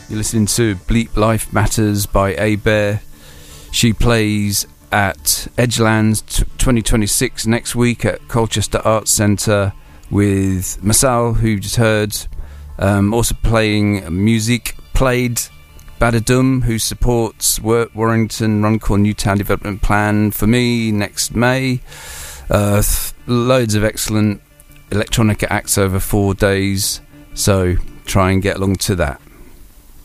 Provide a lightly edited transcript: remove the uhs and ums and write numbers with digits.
You're listening to Bleep Life Matters by A-Bear. She plays at Edgelands 2026 next week at Colchester Arts Centre with Masal, who you just heard. Also playing Music Played Badadum, who supports Warrington Runcorn Newtown Development Plan for me next May. Loads of excellent electronic acts over 4 days, so try and get along to that.